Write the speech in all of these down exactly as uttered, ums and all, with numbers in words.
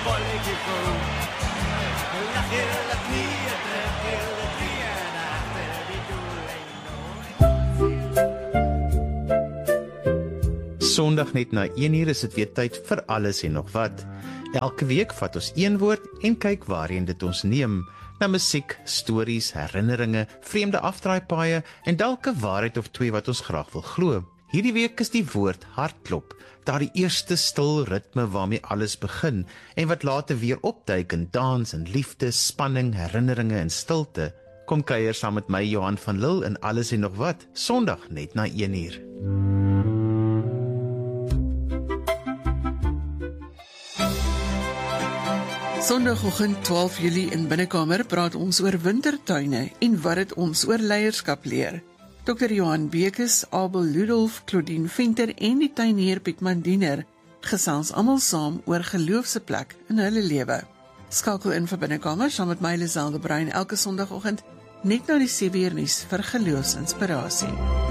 bolletjie vol. Lag je de knieën, trek je de knieën achter die doellijn. Sondag net na een uur is dit weer tyd vir alles en nog wat. Elke week vat ons een woord en kyk waarheen dit ons neem. Na musiek, stories, herinneringe, vreemde afdraaipaaie en dalk 'n waarheid of twee wat ons graag wil glo. Hierdie week is die woord hartklop, daardie eerste stil ritme waarmee alles begin en wat later weer opduik in dans en liefde, spanning, herinneringe en stilte. Kom kuier saam met my Johan van Lille in alles en nog wat, Sondag net na een uur. Sondagoggend twaalf Julie in Binnekamer praat ons oor wintertuine en wat dit ons oor leierskap leer. dokter Johan Bekes, Abel Ludolf, Claudine Venter en die tuinier Piet Mandiner gesels almal saam oor geloof se plek in hulle lewe. Skakel in vir Binnekamer saam met my Liselde Brein elke Sondagoggend net na die sewe uur nuus vir geloofsinspirasie.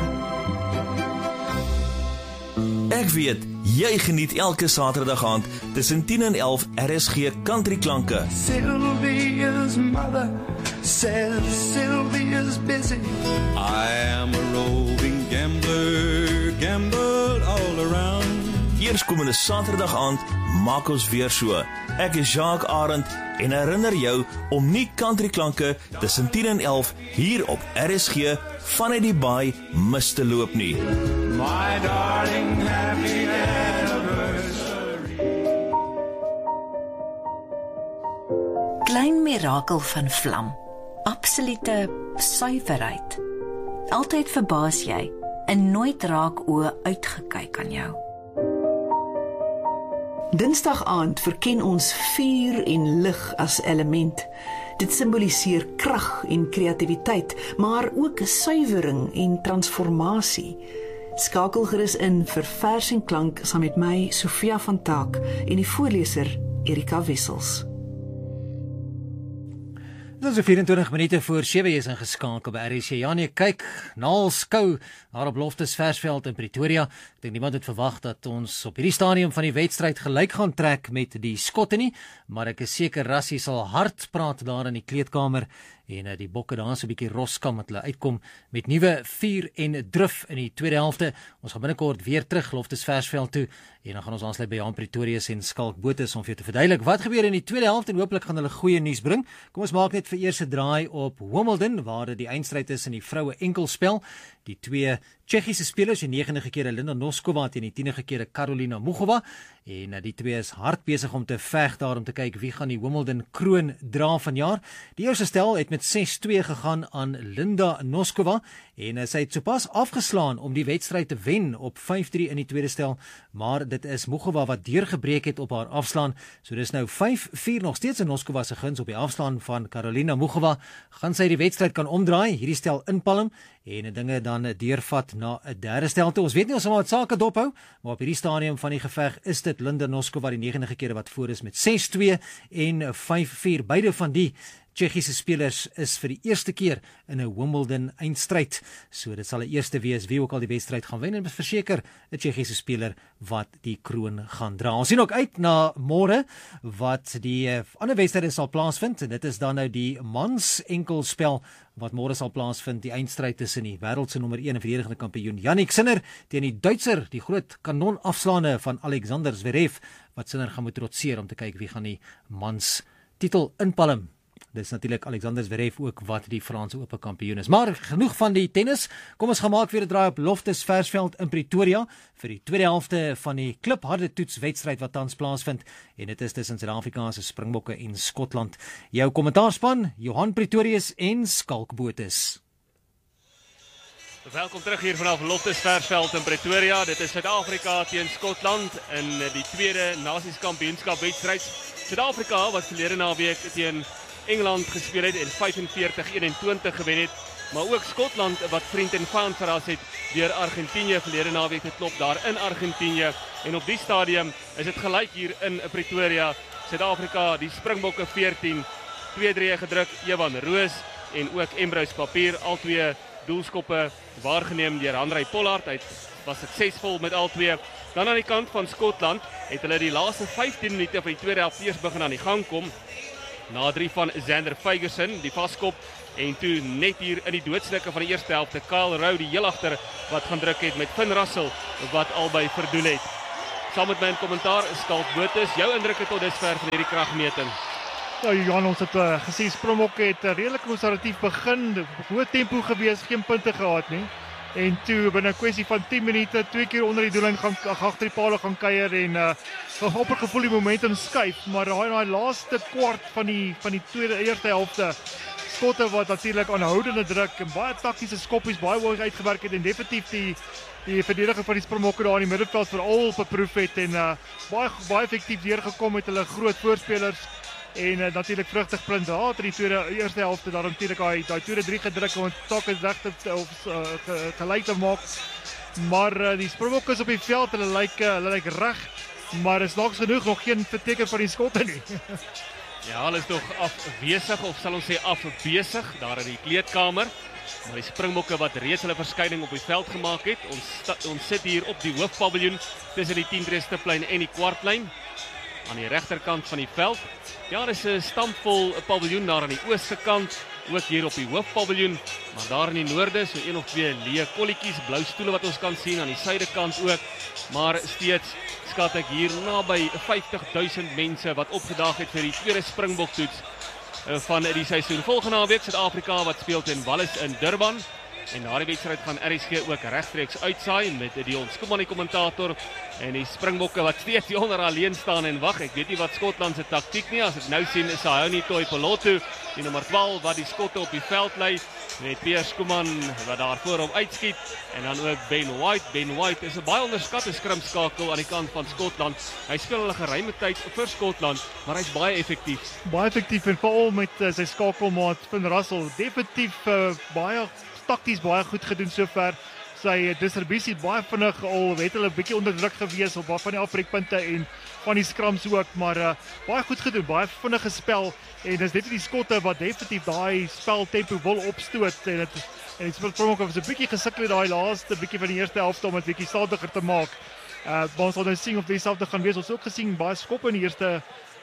Ek weet, jy geniet elke Saterdag aand tussen tien en elf R S G Country Klanke. Sylvia's mother says Sylvia's busy. I am a roving gambler, gamble all around. Eerskomende Saterdag aand maak ons weer so. Ek is Jacques Arend en herinner jou om nie Country Klanke tussen tien en elf hier op R S G vanuit die baai mis te loop nie. My darling, happy anniversary. Klein mirakel van vlam. Absolute suiwerheid. Altyd verbaas jy en nooit raak oë uitgekyk aan jou. Dinsdag aand verken ons vuur en lig as element. Dit simboliseer krag en kreatiwiteit, maar ook suiwering en transformasie. Skakel gerus in vir Vers en Klank saam met my, Sofia van Taak, en die voorleser, Erika Wessels. Dit is vierentwintig minute voor sewe, jy is ingeskakel by R S G. Ja nee, kyk, naalskou, daar op Loftus Versveld in Pretoria. Ek dink niemand het verwag dat ons op hierdie stadium van die wedstryd gelyk gaan trek met die Skotte nie, maar ek is seker Rassie sal hard praat daar in die kleedkamer en uh, die bokke daar so 'n bietjie roskam met hulle uitkom met nuwe vuur en drif in die tweede helfte. Ons gaan binnekort weer terug Loftus Versveld toe en dan gaan ons aansluit by Jan Pretorius en Skalk Botes om vir jou te verduidelik wat gebeur in die tweede helfte en hopelik gaan hulle goeie nuus bring. Kom ons maak net vir eers 'n draai op Wimbledon waar dit die eindstryd is in die vroue enkelspel. Die twee Tsjechiese spelers, die negentige keer Linda Noskova teen die tienige keer Karolina Muchova, en die twee is hard besig om te veg daar om te kyk wie gaan die Wimbledon kroon dra vanjaar. Die eerste stel het met ses twee gegaan aan Linda Noskova en sy het sopas afgeslaan om die wedstryd te wen op vyf drie in die tweede stel, maar dit is Muchova wat deurgebreek het op haar afslaan. So dis nou vyf vier nog steeds in Noskova se guns op die afslaan van Karolina Muchova. Gaan sy die wedstryd kan omdraai, hierdie stel inpalm en dinge dan deurvat na 'n derde stel toe. Ons weet nie ons sal wat sake dophou, maar op hierdie stadium van die geveg is dit Linda Noskova die negentige keer wat voor is met ses twee en vyf vier. Beide van die Tsjechiese spelers is vir die eerste keer in 'n Wimbledon eindstryd. So dit sal 'n eerste wees wie ook al die wedstryd gaan wen en verseker 'n Tsjechiese speler wat die kroon gaan dra. Ons sien ook uit na môre wat die uh, ander wedstryde sal plaasvind en dit is dan nou die mans enkelspel wat môre sal plaasvind, die eindstryd tussen die wêreld se nommer een en verdedigende kampioen Jannik Sinner teen die Duitser, die groot kanon afslaande van Alexander Zverev, wat Sinner gaan moet trotseer om te kyk wie gaan die mans titel inpalm. Dit is natuurlik Alexander Zverev ook wat die Franse ope kampioen is. Maar genoeg van die tennis. Kom ons gaan maak weer 'n draai op Loftus Versveld in Pretoria vir die tweede helfte van die klipharde toetswedstryd wat tans plaasvind en dit is tussen Suid-Afrika se Springbokke en Skotland. Jou kommentaarspan, Johan Pretorius en Skalk Botes. Welkom terug hier vanaf Loftus Versveld in Pretoria. Dit is Suid-Afrika teen Skotland in die tweede Nasies-kampioenskap wedstryd. Suid-Afrika wat verlede naweek teen Engeland gespeel het en vyfenveertig eenentwintig gewen het, maar ook Skotland wat vriend en vyand verras het deur Argentinië verlede naweek te klop daar in Argentinië. En op die stadium is dit gelyk hier in Pretoria. Suid-Afrika, die Springbokke veertien, twee drie gedruk, Evan Roos en ook Embrose Papier, al twee doelskoppe waargeneem deur Handrey Pollard. Hy was suksesvol met al twee. Dan aan die kant van Skotland het hulle die laaste vyftien minute van die tweede helft eers begin aan die gang kom. Na drie van Zander Fagerson, die vaskop, en toe net hier in die doodstukke van die eerste helfte Kyle Rowe die heel agter wat gaan druk het met Finn Russell wat albei verdoel het. Saam met my in kommentaar Skalk Botus, jou indrukke tot dusver van hierdie kragmeting. Ja, Johan, ons het uh, gesien Springbok het uh, redelik konservatief begin, hoë tempo gewees, geen punte gehad nie. En toe binne 'n kwessie van tien minute twee keer onder die doellyn gaan agter die paal gaan kuier en uh op 'n gevoel die momentum skuif, maar daai daai laaste kwart van die van die tweede eerste helfte skotte wat natuurlik aanhoudende druk en baie taktiese skoppies baie mooi uitgewerk het en definitief die die verdediger van die Springbokke daar in die middelveld veral beproef het en uh baie baie effektief deurgekom met hulle groot voorspelers. En uh, natuurlik vrugtig punt daar in die tweede eerste helfte daar natuurlik daai daai tweede drie gedruk om tak is reg te of uh, ge, gelyk te maak. Maar uh, die Springbokke is op die veld, hulle lyk uh, hulle lyk reg, maar is langs genoeg nog geen verteken van die skotte nie. Ja, hulle is nog afwesig of sal ons sê afbesig daar in die kleedkamer. Maar die Springbokke wat reeds hulle verskyning op die veld gemaak het. Ons ons sit hier op die hoofpaviljoen tussen die tien-tree-stiplyn en die kwartlyn aan die regterkant van die veld. Ja, daar is 'n stampvol paviljoen daar aan die ooste kant, ook hier op die hoofpaviljoen, maar daar in die noorde so een of twee leë kolletjies, blou stoele wat ons kan sien aan die suidekant ook, maar steeds skat ek hier naby vyftig duisend mense wat opgedaag het vir die tweede Springbok toets van die seisoen. Volgende naweek Suid-Afrika wat speel teen Wallis in Durban. En na die wedstryd gaan R S G ook regstreeks uitsaai met Dion Skuman die kommentator en die Springbokke wat steeds onder alleen staan en wag. Ek weet nie wat Skotland se taktiek nie. As ek nou sien is Ahoni Toipolotu, die nommer twaalf wat die skotte op die veld lei met Pierre Skuman wat daar voor hom uitskiet en dan ook Ben White. Ben White is 'n baie onderskatte skrimskakel aan die kant van Skotland. Hy speel hulle geruime tyd vir Skotland, maar hy's baie effektief. Baie effektief en veral met uh, sy skakelmaat Finn Russell. Definitief uh, baie takties baie goed gedoen sover. Sy distribusie baie vinnig al het hulle 'n bietjie onder druk gewees op van die afbreekpunte en van die skrams ook, maar uh, baie goed gedoen, baie vinnige spel en dis net die skotte wat definitief daai spel tempo wil opstoot en dit en dit Springbok was 'n bietjie gesukkel daai laaste bietjie van die eerste helfte om dit bietjie stadiger te maak. Uh, ons sal nou sien of dieselfde gaan wees. Ons het ook gesien baie skoppe in die eerste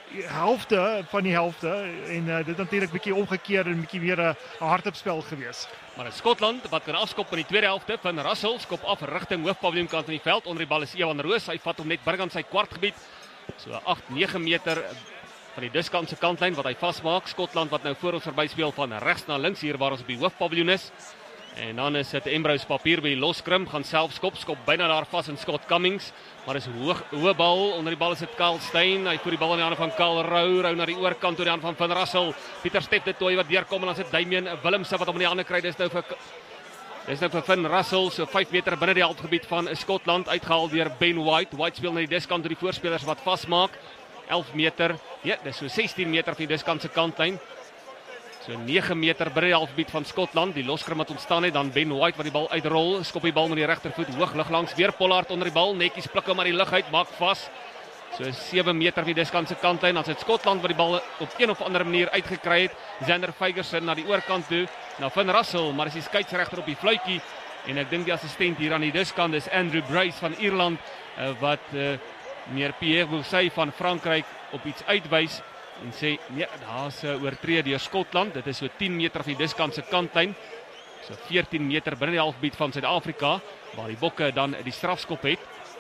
helfte van die helfte en uh, dit natuurlik bietjie omgekeer en bietjie weer 'n hardopspel gewees. Maar in Skotland wat kan afskop in die tweede helfte van Russell skop af rigting hoofpaviljoenkant in die veld onder die bal is Ewan Roos. Hy vat hom net binne aan sy kwartgebied. So agt nege meter van die diskant se kantlyn wat hy vasmaak. Skotland wat nou voor ons verby speel van regs na links hier waar ons op die hoofpaviljoen is. En dan is dit Ambrose Papier by die loskrim, gaan self skop, skop byna daar vas in Scott Cummings, maar is hoog hoë bal, onder die bal is dit Kyle Steyn, hy voer die bal in die hande van Kyle Rowe, Rowe na die oorkant toe die hande van Finn Russell, Pieter Step dit toe wat deurkom en dan sit Damian Willemse wat hom in die hande kry, dis nou vir dis nou vir Finn Russell, so vyf meter binne die halfgebied van Skotland, uitgehaal deur Ben White, White speel na die diskant toe die voorspelers wat vasmaak, elf meter, ja, dis so sestien meter van die diskant se kantlyn. So nege meter binne die halfgebied van Skotland, die loskrim wat ontstaan het, dan Ben White wat die bal uitrol, skop die bal met die regtervoet hoog lig langs, weer Pollard onder die bal, netjies pluk hom maar die lug uit, maak vas. So sewe meter van die diskant se kantlyn, dan sit Skotland wat die bal op een of ander manier uitgekry het. Zander Fagerson na die oorkant toe, na Finn Russell, maar is die skeieregter op die fluitjie en ek dink die assistent hier aan die diskant is Andrew Brace van Ierland uh, wat uh, meneer Pierre Bourset van Frankryk op iets uitwys. En sê, nee, daar is 'n oortree deur Skotland, dit is so tien meter van die diskant se kantlyn, so veertien meter binne die halfgebied van Suid-Afrika, waar die Bokke dan die strafskop het.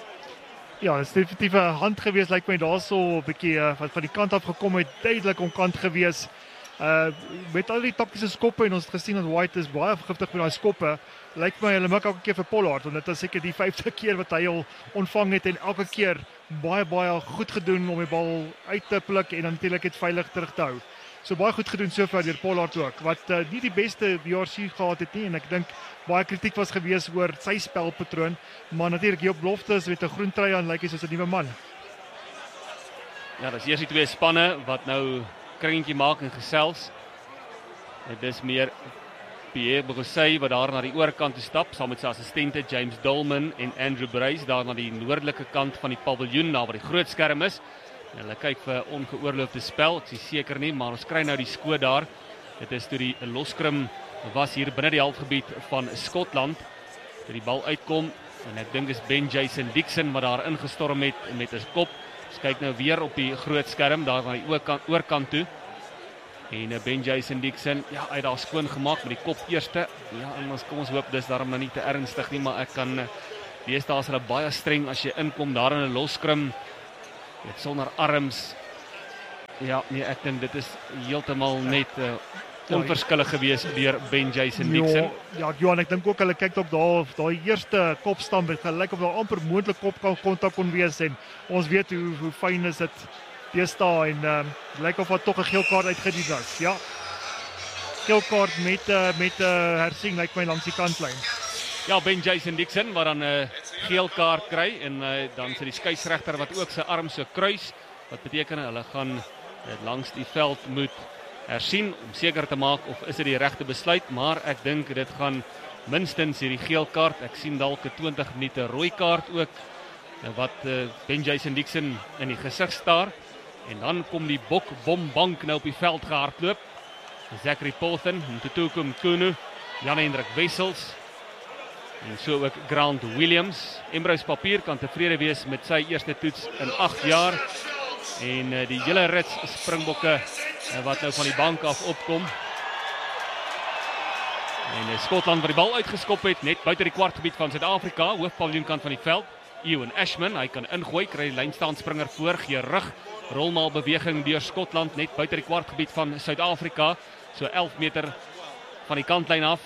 Ja, dit is definitief 'n hand gewees, lyk my daar so 'n bietjie uh, wat van die kant af gekom het, duidelik onkant gewees. Uh, met al die taktiese skoppe en ons het gesien dat White is baie vergiftig met daai skoppe, lyk my hulle maak elke keer vir Pollard, want dit is seker die vyfde keer wat hy al ontvang het en elke keer baie baie goed gedoen om die bal uit te pluk en dan natuurlik dit veilig terug te hou. So baie goed gedoen sover deur Pollard ook, wat uh, nie die beste B R C gehad het nie en ek dink baie kritiek was gewees oor sy spelpatroon, maar natuurlik hier op beloftes met 'n groen trui aan lyk hy soos 'n nuwe man. Ja, dis eers die twee spanne wat nou kringetjie maak en gesels. Dit is meer Pierre Bourset wat daar na die oorkant toe stap, saam met sy assistente James Dolman en Andrew Brace daar na die noordelike kant van die paviljoen, na waar die groot skerm is. En hulle kyk vir ongeoorloofde spel, ek is seker nie, maar ons kry nou die skoot daar. Dit is toe die loskrim was hier binne die halfgebied van Skotland. Toe die bal uitkom En ek dink is Ben Jason Dixon wat daar ingestorm het met 'n kop. Ons kyk nou weer op die groot skerm daar aan die oorkant, oorkant toe. En Ben Jason Dixon, ja, hy het daar skoon gemaak met die kop eerste. Ja, en ons kom ons hoop dis daarom nou nie te ernstig nie, maar ek kan lees daar is hulle baie streng as jy inkom daar in 'n loskrim. Met sonder arms. Ja, nee, ek dink dit is heeltemal net uh, onverskillig gewees deur Ben Jason Dixon. Ja, ja Johan, ek dink ook hulle kyk op daar daai eerste kopstamp het gelyk of daar amper moontlik kop kan kontak kon wees en ons weet hoe hoe fyn is dit deesdae en ehm uh, lyk of wat tog 'n geel kaart uitgedien was. Ja. Geel kaart met uh, met 'n uh, hersien lyk my langs die kantlyn. Ja, Ben Jason Dixon wat dan 'n uh, geel kaart kry en uh, dan sit die skeieregter wat ook sy arm so kruis, wat beteken hulle gaan dit langs die veld moet hersien om seker te maak of is dit die regte besluit, maar ek dink dit gaan minstens hierdie geel kaart. Ek sien dalk 'n twintig minute rooi kaart ook wat uh, Ben Jason Dixon in die gesig staar. En dan kom die bok bombank nou op die veld gehardloop. Zachary Polton, Ntutuku Mkunu, Jan-Hendrik Wessels en so ook Grant Williams. Embrose Papier kan tevrede wees met sy eerste toets in agt jaar. En uh, die hele rits Springbokke uh, wat nou van die bank af opkom. En uh, Skotland wat die bal uitgeskop het, net buite die kwartgebied van Suid-Afrika, hoofpaviljoenkant van die veld. Ewan Ashman, hy kan ingooi, kry die lynstaanspringer voor, gee rug. Rolmaal beweging deur Skotland, net buite die kwartgebied van Suid-Afrika. So elf meter van die kantlyn af.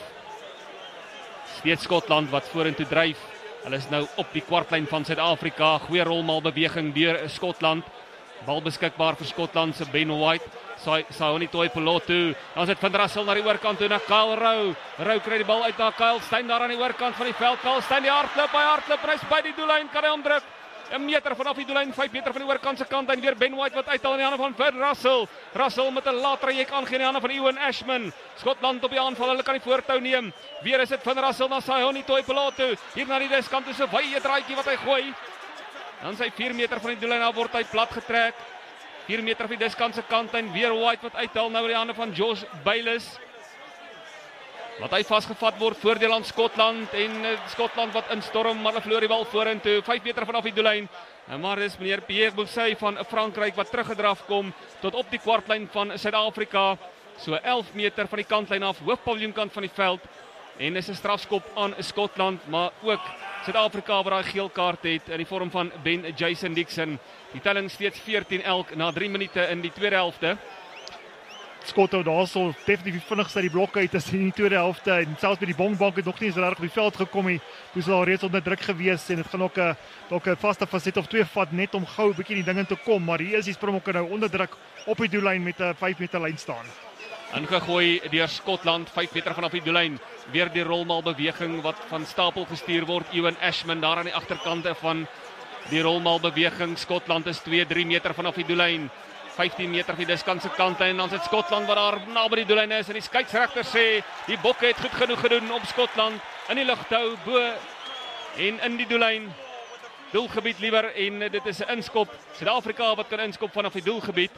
Steeds Skotland wat vorentoe dryf. Hulle is nou op die kwartlyn van Suid-Afrika. Goeie rolmaal beweging deur Skotland. Bal beskikbaar vir Skotland se Ben White. Saoni Tuipulotu. Dan sit Van Rassel na die oorkant toe na Kyle Rowe. Rowe kry die bal uit na Kyle Steyn daar aan die oorkant van die veld. Kyle Steyn die hardloop, hy hardloop en hy's by die doellyn, kan hy omdruk. 'n meter vanaf die doellyn, vyf meter van die oorkant se kant en weer Ben White wat uithaal in die hande van Van Rassel. Rassel met 'n laat traject aangee in die hande van Ewan Ashman. Skotland op die aanval, hulle kan die voortou neem. Weer is dit Van Rassel na Saoni Tuipulotu. Hier na die deskant toe 'n wye draaitjie wat hy gooi. Dan sy vier meter van die doellyn af word hy plat getrek. vier meter van die diskant se kant en weer White wat uithaal nou in die hande van Josh Bayliss. Wat hy vasgevat word, voordeel aan Skotland en uh, Skotland wat instorm, maar hulle verloor die bal vorentoe, vyf meter vanaf die doellyn. En maar dis meneer Pierre Boussay van Frankryk wat teruggedraf kom tot op die kwartlyn van Suid-Afrika. So elf meter van die kantlyn af, hoofpaviljoenkant van die veld. En is 'n strafskop aan Skotland, maar ook Suid-Afrika wat daai geel kaart het in die vorm van Ben Jason Dixon. Die telling steeds veertien elk na drie minute in die tweede helfte. Skotte daarso definitief vinnig sy die blokke uit as in die tweede helfte en selfs met die bongbank het nog nie so reg op die veld gekom nie. Dis al reeds onder druk gewees en dit gaan ook 'n dalk 'n vaste faset of twee vat net om gou 'n bietjie die ding in te kom, maar die is die Springbokke nou onder druk op die doellyn met 'n vyf meter lyn staan. Ingegooi deur Skotland, vyf meter vanaf die doellyn. Weer die rolmaal beweging wat van stapel gestuur word. Ewan Ashman daar aan die agterkante van die rolmaal beweging. Skotland is twee drie meter vanaf die doellyn. vyftien meter van die diskant se kant en dan sit Skotland wat daar naby die doellyn is en die skeieregter sê die bokke het goed genoeg gedoen om Skotland in die lug te hou bo en in die doellyn. Doelgebied liewer en dit is 'n inskop. Suid-Afrika wat kan inskop vanaf die doelgebied.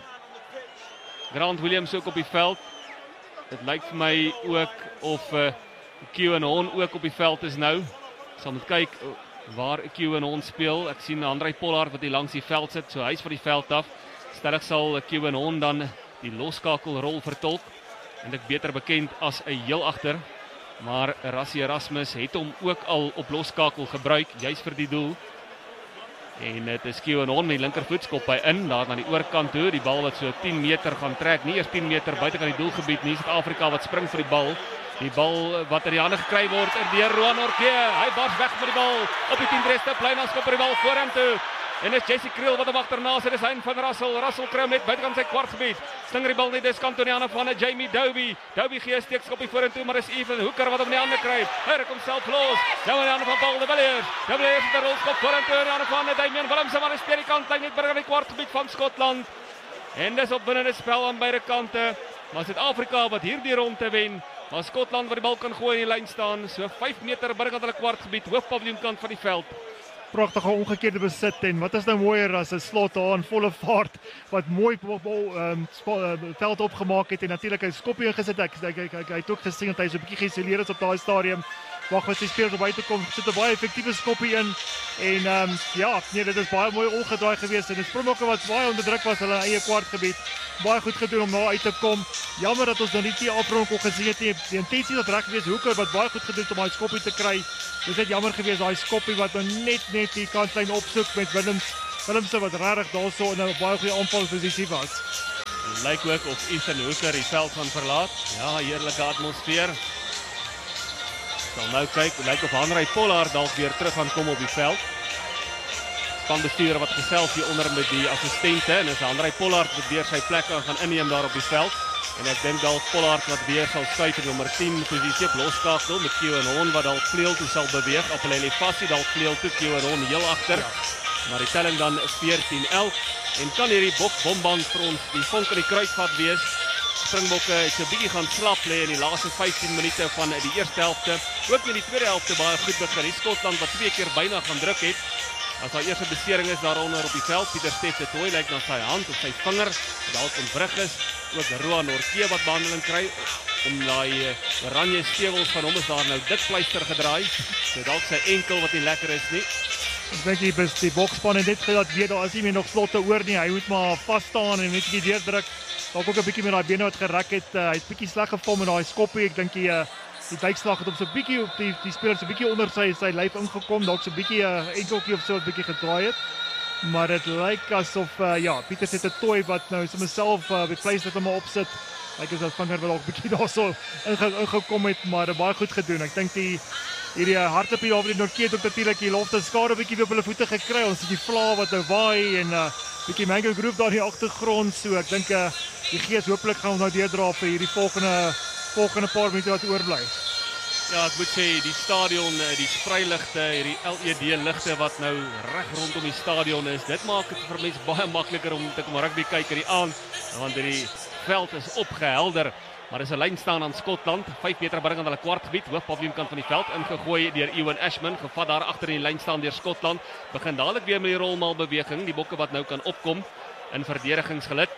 Grant Williams ook op die veld. Dit lyk vir my ook of uh, Kieran Hon ook op die veld is nou. Ons sal moet kyk waar Kieran Hon speel. Ek sien Andrei Pollard wat hier langs die veld sit, so hy's van die veld af. Stellig sal Kieran Hon dan die loskakelrol vertolk. En dit beter bekend as 'n heel agter. Maar Rassie Erasmus het hom ook al op loskakel gebruik, juis vir die doel. En dit is Kieran Hon met die linkervoet skop hy in, daar na die oorkant toe, die bal wat so tien meter gaan trek, nie eers tien meter buite kan die doelgebied nie, Suid-Afrika wat spring vir die bal. Die bal wat in die hande gekry word deur Roan Orkee, hy bars weg met die bal op die tien-dreste plein, dan skop hy die bal voor hom toe. En dis Jesse Kriel wat hom agterna sit, dis hy van Russell. Russell kry hom net buitekant sy kwartgebied. Slinger die bal net diskant toe in die hande van Jamie Dobie. Dobie gee 'n steekskop vorentoe, maar dis Evan Hooker wat hom in die hande kry. Hy kom self los. Nou in die hande van Paul de Villiers. De Villiers het 'n rolskop vorentoe in die hande van Damian Willemse, maar hy speel die kantlyn net binne die kwartgebied van Skotland. En dis op binne die spel aan beide kante. Maar Suid-Afrika wat hierdie ronde wen. Maar Skotland wat die bal kan gooi in die lyn staan, so vyf meter binnekant hulle kwartgebied, hoofpaviljoenkant van die veld. Pragtige omgekeerde besit en wat is nou mooier as 'n slot daar in volle vaart wat mooi um, veld opgemaak het en natuurlik hy skoppie ingesit. Ek hy, hy, hy, hy het ook gesien dat hy so 'n bietjie geïsoleer is op daai stadium. wag wat sy spelers op buite kom, sit 'n baie effektiewe skoppie in en ehm um, ja, nee, dit is baie mooi omgedraai geweest en die Springbokke wat baie onder druk was hulle eie kwartgebied. Baie goed gedoen om nou uit te kom. Jammer dat ons nou nie die afronding kon gesien het nie. Die intensie was reg geweest. Hooker wat baie goed gedoen het om daai skoppie te kry. Dis net jammer geweest daai skoppie wat nou net net die kantlyn opsoek met Willems. Willemse wat regtig daarso in 'n baie goeie aanvalsposisie was. Lyk ook of Ethan Hooker die veld gaan verlaat. Ja, heerlike atmosfeer. Sal nou kyk, lyk of Henry Pollard dalk weer terug gaan kom op die veld. Spanbestuurder wat gesels hier onder met die assistente en is Henry Pollard wat weer sy plek aan gaan inneem daar op die veld. En ek dink dalk Pollard wat weer sal skuif in nommer tien posisie op loskakel met Kieran Hon wat dalk vleuel toe sal beweeg. Apelele Fassie dalk vleuel toe, Kieran Hon heel agter. Ja. Maar die telling dan veertien elf en kan hierdie bok bombang vir ons die vonk in die kruisvat wees. Springbokke het so 'n bietjie gaan slap lê in die laaste vyftien minute van die eerste helfte. Ook in die tweede helfte baie goed begin. Die Skotland wat twee keer byna gaan druk het. As daar eers 'n besering is daaronder op die veld, Pieter Stef de Tooy lyk na sy hand of sy vinger wat dalk ontwrig is. Ook Roan Norke wat behandeling kry om daai oranje stewels van hom is daar nou dik pleister gedraai. So dalk sy enkel wat nie lekker is nie. Ek dink die bes die bokspan het net gedat weet daar is nie meer nog slotte oor nie. Hy moet maar vas staan en net 'n bietjie deurdruk. Dalk ook 'n bietjie met daai bene wat gerek het. Uh, hy het bietjie sleg geval met daai skoppie. Ek dink die uh, die duikslag het hom so 'n bietjie op die die speler so 'n bietjie onder sy sy lyf ingekom. Dalk so 'n bietjie 'n uh, enkeltjie of so 'n bietjie gedraai het. Maar dit lyk asof uh, ja, Pieter sit 'n toy wat nou sommer self uh, met vleis wat hom opsit. Lyk asof vinger wel ook 'n bietjie daarso ingekom het, maar uh, baie goed gedoen. Ek dink die hierdie hartepie daar by die Norke het ook natuurlik die lofte skade 'n bietjie weer op hulle voete gekry. Ons het die vla wat nou waai en 'n uh, bietjie mango groep daar in die agtergrond. So ek dink uh, die gees hopelik gaan ons nou deurdra vir hierdie volgende volgende paar minute wat oorbly. Ja, ek moet sê die stadion, die spreiligte, hierdie L E D ligte wat nou reg rondom die stadion is. Dit maak dit vir mense baie makliker om te kom rugby kyk in die aand, want hierdie veld is opgehelder. Maar is 'n lyn staan aan Skotland, vyf meter binne aan hulle kwartgebied, hoofpaviljoenkant van die veld ingegooi deur Ewan Ashman, gevat daar agter in die lyn staan deur Skotland. Begin dadelik weer met die rolmaal beweging, die bokke wat nou kan opkom in verdedigingsgelid.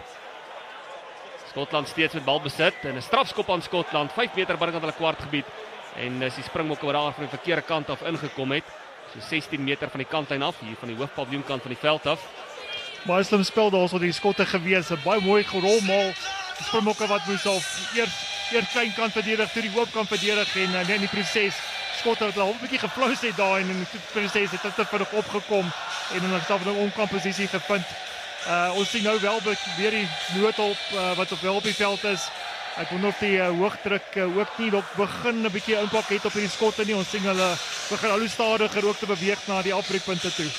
Skotland steeds met balbesit en 'n strafskop aan Skotland, vyf meter binne aan hulle kwartgebied. En is die Springbokke wat daar van die verkeerde kant af ingekom het, so sestien meter van die kantlyn af, hier van die hoofpaviljoenkant van die veld af. Baie slim spel daarso die skotte gewees, 'n baie mooi gerolmaal. Die Springbokke wat moes al eers eers klein kant verdedig, toe die hoop kan verdedig en uh, in die proses skotte het al 'n bietjie geflous het daar en in die proses het dit te vinnig opgekom en in 'n self 'n onkamposisie gevind. Uh, ons sien nou wel weer die noodhulp uh, wat op wel op die veld is. Ek wonder of die uh, hoogdruk uh, ook nie dalk begin 'n bietjie impak het op hierdie skotte nie. Ons sien hulle begin al hoe stadiger ook te beweeg na die afbreekpunte toe.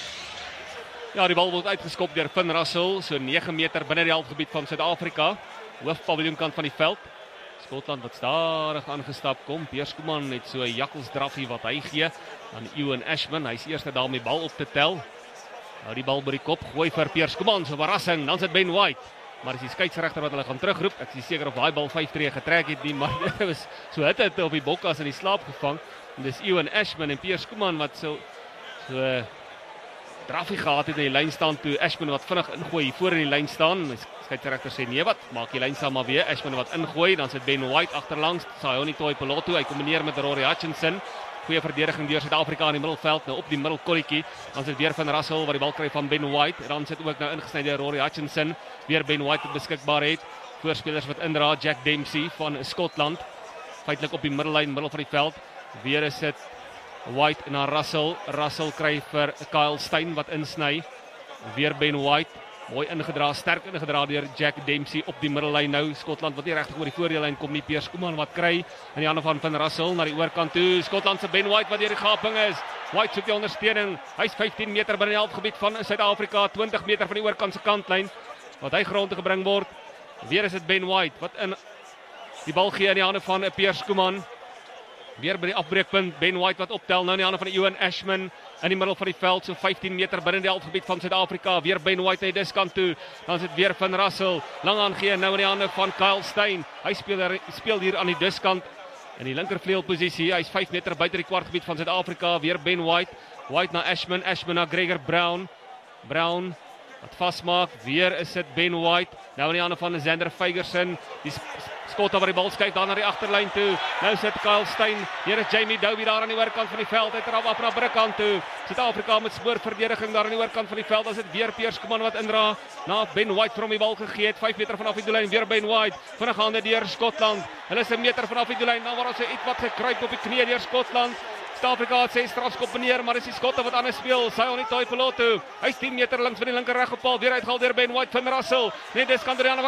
Ja, die bal word uitgeskop deur Finn Russell, so nege meter binne die halfgebied van Suid-Afrika, hoofpaviljoenkant van die veld. Skotland wat stadig aangestap kom. Piers Kuman het so 'n jakkelsdraffie wat hy gee aan Ewan Ashman. Hy's eerste daar om die bal op te tel. Nou die bal by die kop, gooi vir Piers Kuman, so verrassing, dan sit Ben White. Maar as die skeieregter wat hulle gaan terugroep, ek is seker of daai bal vyf tree getrek het nie, maar dit was so het dit op die bokkas in die slaap gevang. En dis Ewan Ashman en Piers Kuman wat so so draffie gehad het in die lyn staan toe Ashman wat vinnig ingooi hier voor in die lyn staan. Die skeieregter sê nee wat, maak die lyn staan maar weer. Ashman wat ingooi, dan sit Ben White agterlangs, Sione Tuipulotu, hy kombineer met Rory Hutchinson. Goeie verdediging deur Suid-Afrika in die middelveld, nou op die middelkolletjie. Dan sit weer van Russell wat die bal kry van Ben White. En dan sit ook nou ingesny deur Rory Hutchinson. Weer Ben White beskikbaar het. Voorspelers wat indra, Jack Dempsey van Skotland. Feitelik op die middellyn, middel van die veld. Weer is dit White en dan Russell. Russell kry vir Kyle Steyn wat insny. Weer Ben White. Mooi ingedra, sterk ingedra deur Jack Dempsey op die middellyn nou. Skotland wat nie regtig oor die voordeellyn kom nie. Piers Kuman wat kry in die hande van Van Russell na die oorkant toe. Skotland se Ben White wat deur die gaping is. White soek die ondersteuning. Hy's vyftien meter binne die halfgebied van Suid-Afrika, twintig meter van die oorkant se kantlyn wat hy grond te gebring word. Weer is dit Ben White wat in die bal gee in die hande van Piers Kuman. Weer by die afbreekpunt Ben White wat optel nou in die hande van Ewan Ashman. In die middel van die veld, so vyftien meter binne die halfgebied van Suid-Afrika. Weer Ben White na die diskant toe. Dan is dit weer Van Russell. Lang aangee nou in die hande van Kyle Steyn. Hy speel, er, speel hier aan die diskant in die linkervleuelposisie. Hy's vyf meter buite die kwartgebied van Suid-Afrika. Weer Ben White. White na Ashman. Ashman na Gregor Brown. Brown wat vasmaak. Weer is dit Ben White. Nou in die hande van Zander Fagerson. Die skot oor die bal skuif daar na die agterlyn toe. Nou sit Kyle Steyn. Hier is Jamie Dowie daar aan die oorkant van die veld. Hy trap af na Brikkant toe. Suid-Afrika met spoorverdediging daar aan die oorkant van die veld. As dit weer Piers Kuman wat indra. Na Ben White van hom die bal gegee het. vyf meter vanaf die doellyn weer Ben White. Vinnig hande deur Skotland. Hulle is 'n meter vanaf die doellyn. Dan word ons iets wat gekruip op die knie deur Skotland. Suid-Afrika het ses strafskop meneer, maar dis die skotte wat anders speel. Sion Toipelotu. Hy's tien meter links van die linker regoppaal. Weer uitgehaal deur Ben White van Russell. Net dis kan Adrian